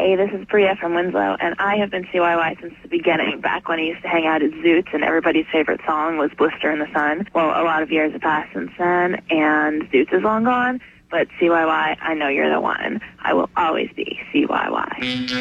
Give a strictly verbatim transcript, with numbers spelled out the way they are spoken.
Hey, this is Bria from Winslow, and I have been C Y Y since the beginning, back when I used to hang out at Zoots, and everybody's favorite song was Blister in the Sun. Well, a lot of years have passed since then, and Zoots is long gone, but C Y Y, I know you're the one. I will always be C Y Y.